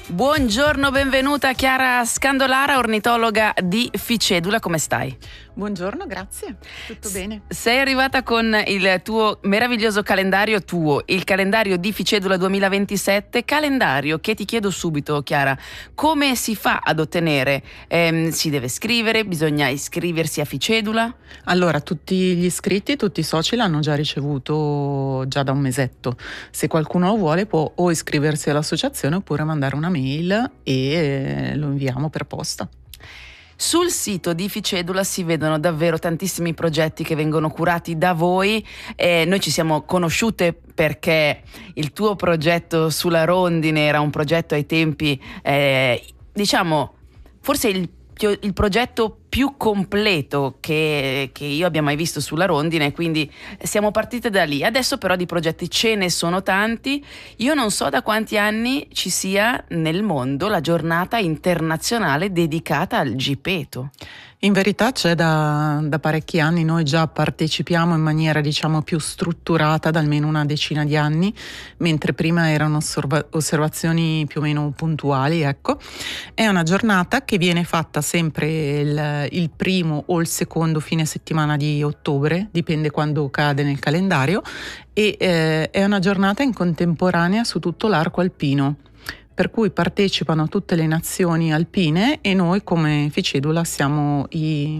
Buongiorno, benvenuta Chiara Scandolara, ornitologa di Ficedula, come stai? Buongiorno, grazie, tutto bene. Sei arrivata con il tuo meraviglioso calendario il calendario di Ficedula 2027, calendario che ti chiedo subito, Chiara, come si fa ad ottenere? Si deve scrivere, bisogna iscriversi a Ficedula? Allora, tutti gli iscritti, tutti i soci l'hanno già ricevuto già da un mesetto. Se qualcuno lo vuole può o iscriversi all'associazione oppure mandare una mail e lo inviamo per posta. Sul sito di Ficedula si vedono davvero tantissimi progetti che vengono curati da voi. Noi ci siamo conosciute perché il tuo progetto sulla rondine era un progetto ai tempi, diciamo, forse il progetto più completo che io abbia mai visto sulla rondine, quindi siamo partite da lì. Adesso però di progetti ce ne sono tanti. Io non so da quanti anni ci sia nel mondo la giornata internazionale dedicata al gipeto. In verità c'è da parecchi anni, noi già partecipiamo in maniera più strutturata da almeno una decina di anni, mentre prima erano osservazioni più o meno puntuali, ecco. È una giornata che viene fatta sempre il primo o il secondo fine settimana di ottobre, dipende quando cade nel calendario, e è una giornata in contemporanea su tutto l'arco alpino, per cui partecipano tutte le nazioni alpine e noi come Ficedula siamo i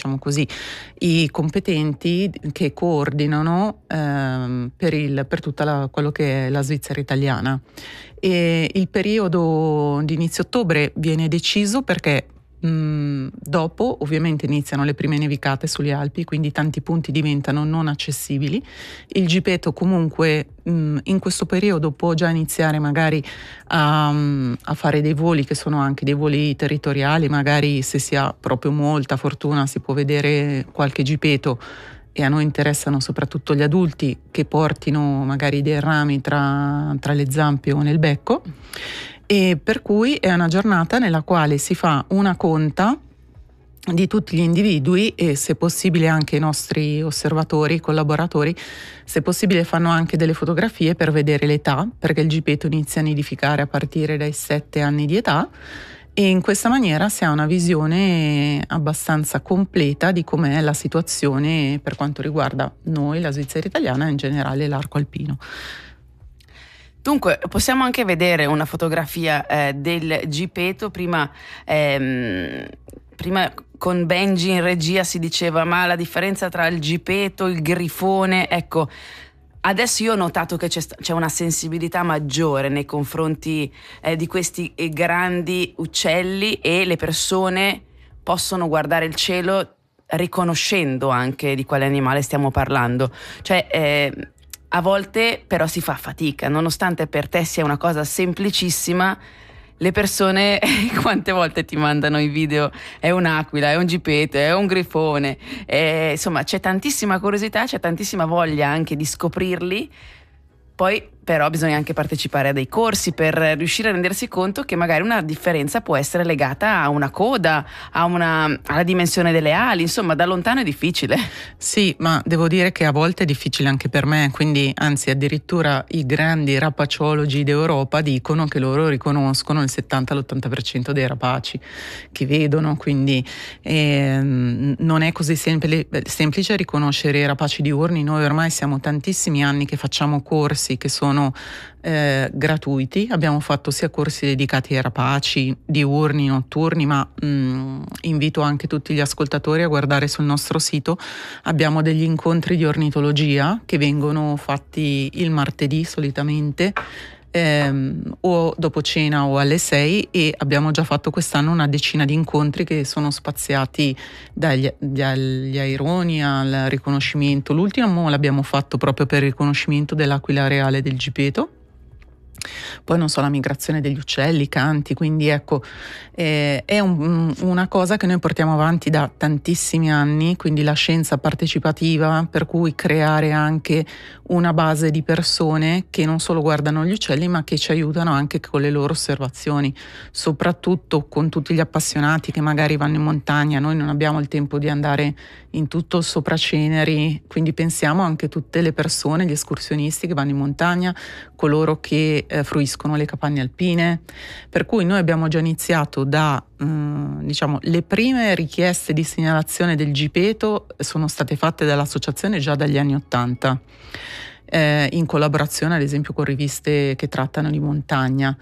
competenti che coordinano per tutta quello che è la Svizzera italiana. E il periodo di inizio ottobre viene deciso perché dopo ovviamente iniziano le prime nevicate sulle Alpi, quindi tanti punti diventano non accessibili. Il gipeto comunque in questo periodo può già iniziare magari a fare dei voli che sono anche dei voli territoriali, magari se si ha proprio molta fortuna si può vedere qualche gipeto, e a noi interessano soprattutto gli adulti che portino magari dei rami tra le zampe o nel becco. E per cui è una giornata nella quale si fa una conta di tutti gli individui e se possibile anche i nostri osservatori, collaboratori, se possibile fanno anche delle fotografie per vedere l'età, perché il gipeto inizia a nidificare a partire dai 7 anni di età, e in questa maniera si ha una visione abbastanza completa di com'è la situazione per quanto riguarda noi, la Svizzera italiana e in generale l'arco alpino. Dunque, possiamo anche vedere una fotografia del gipeto. Prima con Benji in regia si diceva ma la differenza tra il gipeto, il grifone, ecco, adesso io ho notato che c'è una sensibilità maggiore nei confronti di questi grandi uccelli, e le persone possono guardare il cielo riconoscendo anche di quale animale stiamo parlando. Cioè, a volte però si fa fatica, nonostante per te sia una cosa semplicissima. Le persone quante volte ti mandano i video, è un'aquila, è un gipeto, è un grifone, insomma c'è tantissima curiosità, c'è tantissima voglia anche di scoprirli. Poi però bisogna anche partecipare a dei corsi per riuscire a rendersi conto che magari una differenza può essere legata a una coda, alla dimensione delle ali, insomma da lontano è difficile. Sì, ma devo dire che a volte è difficile anche per me, quindi anzi addirittura i grandi rapaciologi d'Europa dicono che loro riconoscono il 70-80% dei rapaci che vedono, quindi non è così semplice riconoscere i rapaci diurni. Noi ormai siamo tantissimi anni che facciamo corsi che sono gratuiti, abbiamo fatto sia corsi dedicati ai rapaci diurni, notturni, ma invito anche tutti gli ascoltatori a guardare sul nostro sito. Abbiamo degli incontri di ornitologia che vengono fatti il martedì solitamente, o dopo cena o alle 6, e abbiamo già fatto quest'anno una decina di incontri che sono spaziati dagli aironi al riconoscimento. L'ultimo l'abbiamo fatto proprio per il riconoscimento dell'aquila reale del gipeto. Poi non so, la migrazione degli uccelli, canti, quindi ecco, è una cosa che noi portiamo avanti da tantissimi anni, quindi la scienza partecipativa, per cui creare anche una base di persone che non solo guardano gli uccelli ma che ci aiutano anche con le loro osservazioni, soprattutto con tutti gli appassionati che magari vanno in montagna. Noi non abbiamo il tempo di andare in tutto il Sopraceneri, quindi pensiamo anche a tutte le persone, gli escursionisti che vanno in montagna, coloro che fruiscono le capanne alpine, per cui noi abbiamo già iniziato diciamo, le prime richieste di segnalazione del Gipeto sono state fatte dall'associazione già dagli anni '80. In collaborazione ad esempio con riviste che trattano di montagna,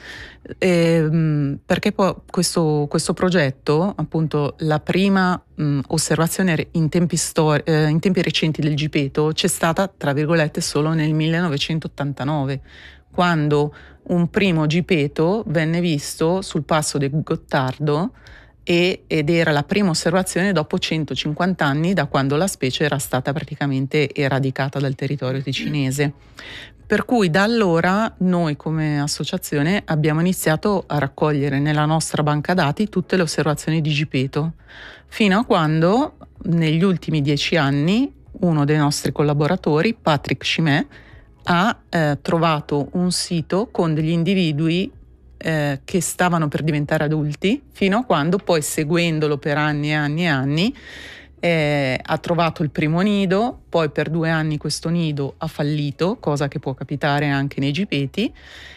perché poi questo progetto, appunto la prima osservazione in tempi recenti del Gipeto c'è stata tra virgolette solo nel 1989, quando un primo Gipeto venne visto sul passo del Gottardo ed era la prima osservazione dopo 150 anni da quando la specie era stata praticamente eradicata dal territorio ticinese. Per cui da allora noi come associazione abbiamo iniziato a raccogliere nella nostra banca dati tutte le osservazioni di Gipeto, fino a quando negli ultimi 10 anni uno dei nostri collaboratori, Patrick Chimay, ha trovato un sito con degli individui che stavano per diventare adulti, fino a quando poi, seguendolo per anni e anni e anni, ha trovato il primo nido. Poi per 2 anni questo nido ha fallito, cosa che può capitare anche nei gipeti,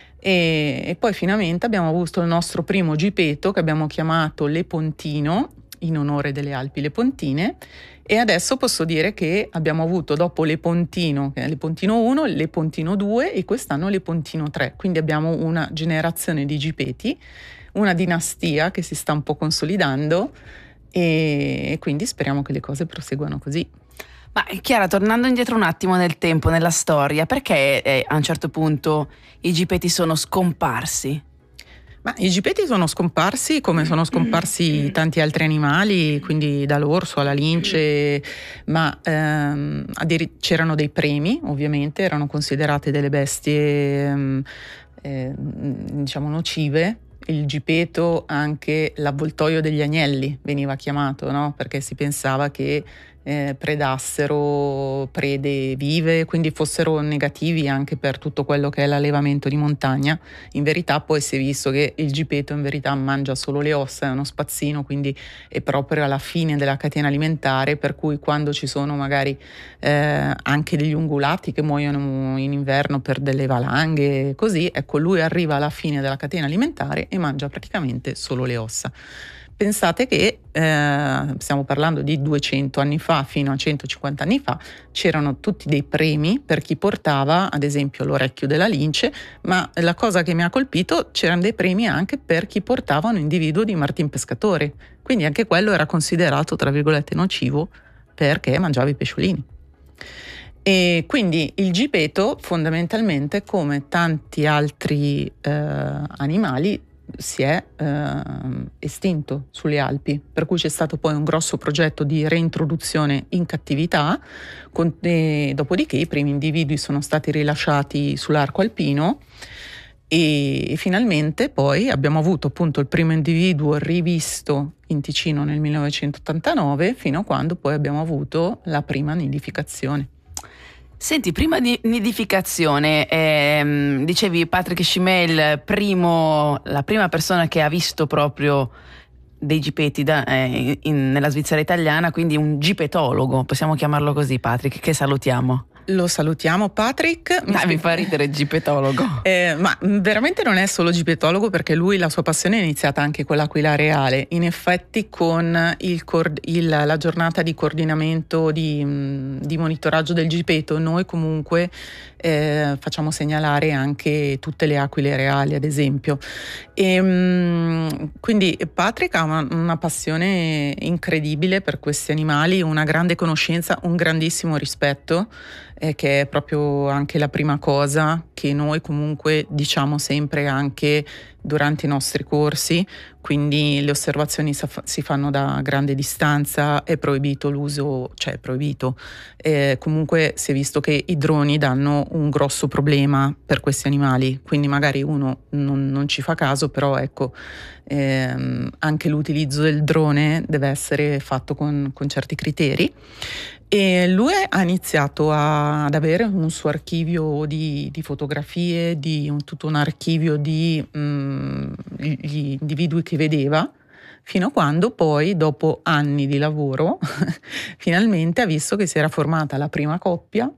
e poi finalmente abbiamo avuto il nostro primo gipeto che abbiamo chiamato Lepontino, in onore delle Alpi Lepontine, e adesso posso dire che abbiamo avuto dopo Lepontino, Lepontino 1, Lepontino 2 e quest'anno Lepontino 3, quindi abbiamo una generazione di gipeti, una dinastia che si sta un po' consolidando e quindi speriamo che le cose proseguano così. Ma Chiara, tornando indietro un attimo nel tempo, nella storia, perché a un certo punto i gipeti sono scomparsi? Ma i gipeti sono scomparsi come sono scomparsi tanti altri animali, quindi dall'orso alla lince, ma c'erano dei premi, ovviamente, erano considerate delle bestie diciamo nocive. Il gipeto, anche l'avvoltoio degli agnelli veniva chiamato, no? Perché si pensava che predassero prede vive, quindi fossero negativi anche per tutto quello che è l'allevamento di montagna. In verità poi si è visto che il gipeto in verità mangia solo le ossa, è uno spazzino, quindi è proprio alla fine della catena alimentare, per cui quando ci sono magari anche degli ungulati che muoiono in inverno per delle valanghe, così, ecco, lui arriva alla fine della catena alimentare e mangia praticamente solo le ossa. Pensate che stiamo parlando di 200 anni fa fino a 150 anni fa, c'erano tutti dei premi per chi portava ad esempio l'orecchio della lince, ma la cosa che mi ha colpito, c'erano dei premi anche per chi portava un individuo di martin pescatore, quindi anche quello era considerato tra virgolette nocivo perché mangiava i pesciolini. E quindi il gipeto fondamentalmente, come tanti altri animali, si è estinto sulle Alpi, per cui c'è stato poi un grosso progetto di reintroduzione in cattività, dopodiché i primi individui sono stati rilasciati sull'arco alpino e finalmente poi abbiamo avuto appunto il primo individuo rivisto in Ticino nel 1989, fino a quando poi abbiamo avuto la prima nidificazione. Senti, prima di nidificazione, dicevi Patrick Chimay, la prima persona che ha visto proprio dei gipeti nella Svizzera italiana, quindi un gipetologo, possiamo chiamarlo così, Patrick, che salutiamo. Lo salutiamo Patrick. Mi fa ridere il gipetologo. Ma veramente non è solo gipetologo, perché lui, la sua passione è iniziata anche con l'aquila reale. In effetti con la giornata di coordinamento di monitoraggio del gipeto noi comunque facciamo segnalare anche tutte le aquile reali ad esempio. Quindi Patrick ha una passione incredibile per questi animali, una grande conoscenza, un grandissimo rispetto, che è proprio anche la prima cosa che noi comunque diciamo sempre anche durante i nostri corsi, quindi le osservazioni si fanno da grande distanza, è proibito l'uso, cioè è proibito, comunque si è visto che i droni danno un grosso problema per questi animali, quindi magari uno non ci fa caso, però ecco, anche l'utilizzo del drone deve essere fatto con certi criteri. E lui ha iniziato ad avere un suo archivio di fotografie, tutto un archivio di gli individui che vedeva, fino a quando poi, dopo anni di lavoro, finalmente ha visto che si era formata la prima coppia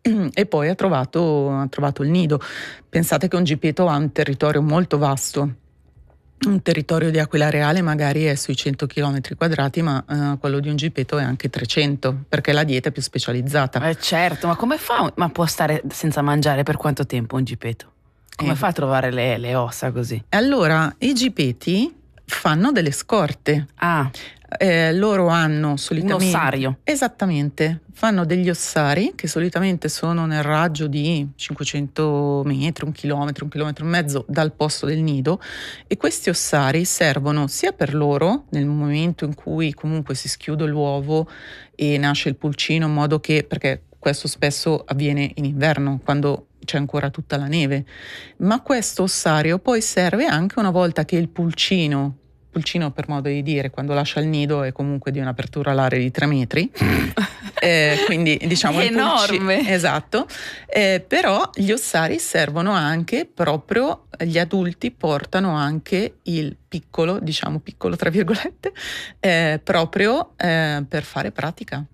e poi ha trovato il nido. Pensate che un gipeto ha un territorio molto vasto. Un territorio di aquila reale magari è sui 100 km quadrati, ma quello di un gipeto è anche 300, perché la dieta è più specializzata. Certo, ma come fa? Ma può stare senza mangiare per quanto tempo un gipeto? Come fa a trovare le ossa così? Allora, i gipeti fanno delle scorte. Loro hanno solitamente... Un ossario. Esattamente, fanno degli ossari che solitamente sono nel raggio di 500 metri, 1 chilometro e mezzo dal posto del nido, e questi ossari servono sia per loro nel momento in cui comunque si schiude l'uovo e nasce il pulcino, in modo che, perché questo spesso avviene in inverno quando c'è ancora tutta la neve, ma questo ossario poi serve anche una volta che il pulcino per modo di dire, quando lascia il nido è comunque di un'apertura alare di 3 metri, quindi diciamo è enorme. Esatto, però gli ossari servono anche proprio, gli adulti portano anche il piccolo tra virgolette, proprio per fare pratica.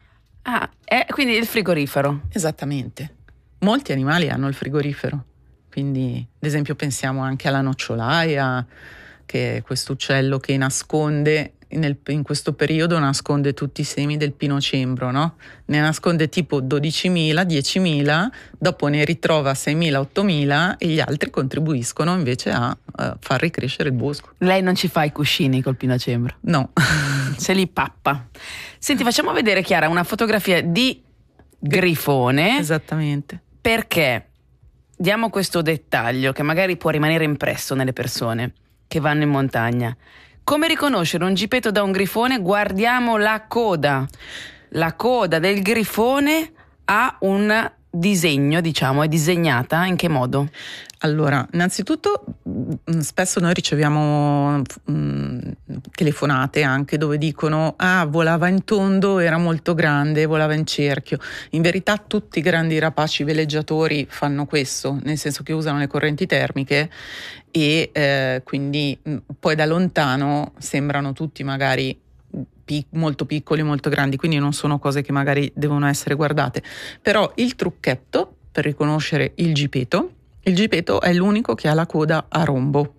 Quindi il frigorifero. Esattamente. Molti animali hanno il frigorifero, quindi ad esempio pensiamo anche alla nocciolaia, che è questo uccello che nasconde, in questo periodo nasconde tutti i semi del pinocembro, no? Ne nasconde tipo 12.000, 10.000, dopo ne ritrova 6.000, 8.000 e gli altri contribuiscono invece a far ricrescere il bosco. Lei non ci fa i cuscini col pinocembro? No. Se li pappa. Senti, facciamo vedere, Chiara, una fotografia di grifone. Esattamente. Perché diamo questo dettaglio che magari può rimanere impresso nelle persone che vanno in montagna. Come riconoscere un gipeto da un grifone? Guardiamo la coda. La coda del grifone ha un disegno, è disegnata in che modo? Allora, innanzitutto spesso noi riceviamo telefonate anche dove dicono volava in tondo, era molto grande, volava in cerchio. In verità tutti i grandi rapaci veleggiatori fanno questo, nel senso che usano le correnti termiche e quindi poi da lontano sembrano tutti magari molto piccoli, molto grandi, quindi non sono cose che magari devono essere guardate. Però il trucchetto per riconoscere il gipeto è l'unico che ha la coda a rombo,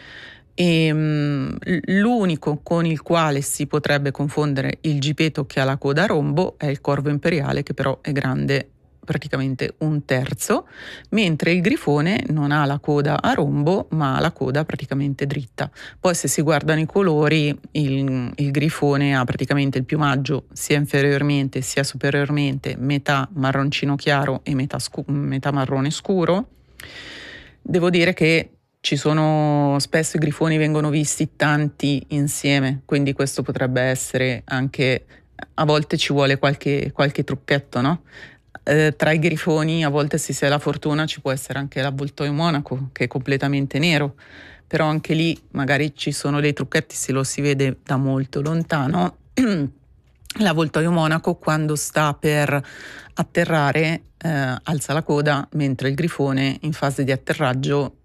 e l'unico con il quale si potrebbe confondere il gipeto che ha la coda a rombo è il corvo imperiale, che però è grande praticamente 1/3, mentre il grifone non ha la coda a rombo ma ha la coda praticamente dritta. Poi se si guardano i colori, il grifone ha praticamente il piumaggio sia inferiormente sia superiormente metà marroncino chiaro e metà marrone scuro. Devo dire che spesso i grifoni vengono visti tanti insieme, quindi questo potrebbe essere anche, a volte ci vuole qualche trucchetto, no? Tra i grifoni a volte, se si ha la fortuna, ci può essere anche l'avvoltoio monaco che è completamente nero, però anche lì magari ci sono dei trucchetti se lo si vede da molto lontano. L'avvoltoio monaco quando sta per atterrare alza la coda, mentre il grifone in fase di atterraggio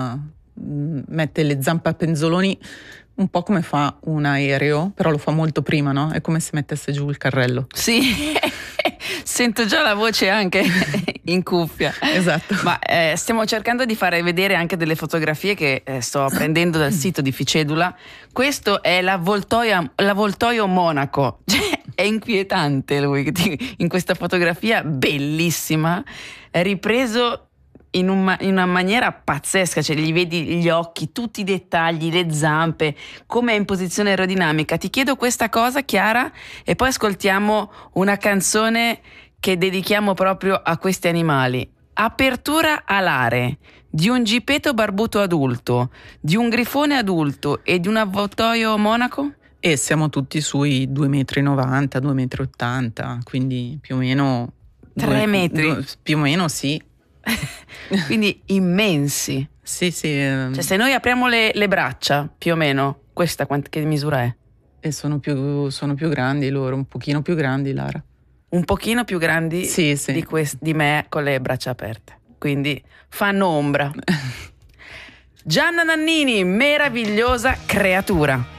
mette le zampe a penzoloni, un po' come fa un aereo, però lo fa molto prima, no? È come se mettesse giù il carrello. Sì, sento già la voce anche in cuffia. Esatto. Ma stiamo cercando di fare vedere anche delle fotografie che sto prendendo dal sito di Ficedula. Questo è l'avvoltoio monaco. È inquietante lui in questa fotografia bellissima, è ripreso in una maniera pazzesca, cioè gli vedi gli occhi, tutti i dettagli, le zampe, come è in posizione aerodinamica. Ti chiedo questa cosa, Chiara, e poi ascoltiamo una canzone che dedichiamo proprio a questi animali. Apertura alare di un gipeto barbuto adulto, di un grifone adulto e di un avvoltoio monaco? E siamo tutti sui 2,90 m, 2,80 m, quindi più o meno 3 metri. Più o meno sì. Quindi immensi. Sì. Cioè se noi apriamo le braccia, più o meno, questa che misura è? E sono più grandi loro, un pochino più grandi, Lara. Un pochino più grandi sì. di me con le braccia aperte. Quindi fanno ombra. Gianna Nannini, meravigliosa creatura.